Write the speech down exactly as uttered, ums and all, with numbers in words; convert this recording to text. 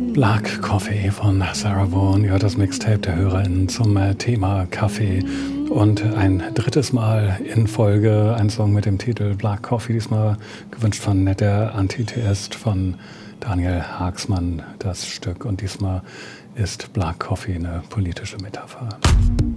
Black Coffee von Sarah Vaughan, ja, das Mixtape der HörerInnen zum äh, Thema Kaffee. Und ein drittes Mal in Folge ein Song mit dem Titel Black Coffee, diesmal gewünscht von der Antitheist von Daniel Haagsmann, das Stück. Und diesmal ist Black Coffee eine politische Metapher.